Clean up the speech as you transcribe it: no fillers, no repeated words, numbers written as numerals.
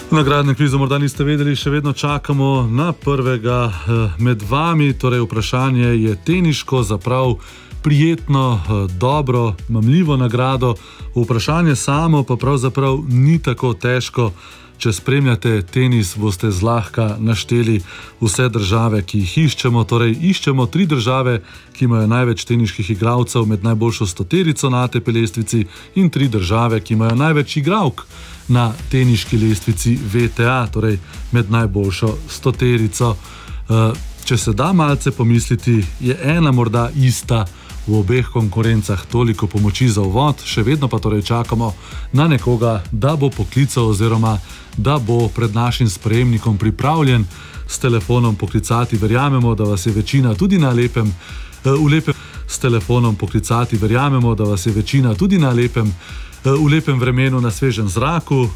Nagradnem kvizu morda niste vedeli, še vedno čakamo na prvega med vami, torej vprašanje je teniško, zaprav prijetno, dobro, mamljivo nagrado. Vprašanje samo pa pravzaprav ni tako težko. Če spremljate tenis, boste zlahka našteli vse države, ki jih iščemo. Torej, iščemo 3 države, ki imajo največ teniških igralcev med najboljšo 100-terico na ATP lestvici in 3 države, ki imajo največ igralk na teniški lestvici WTA, torej med najboljšo 100-terico. Če se da malce pomisliti, je ena morda ista v obeh konkurencah, toliko pomoči za uvod, še vedno pa torej čakamo na nekoga, da bo poklical oziroma da bo pred našim sprejemnikom pripravljen s telefonom poklicati. Verjamemo, da vas je večina tudi na lepem vremenu, na svežem zraku.